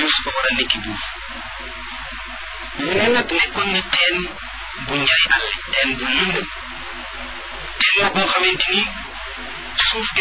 Yuusufa war a nekki buur ñu ne nag nekkoon na teen bu njari àll teen bu lëndëm teen la boo xamante ni suuf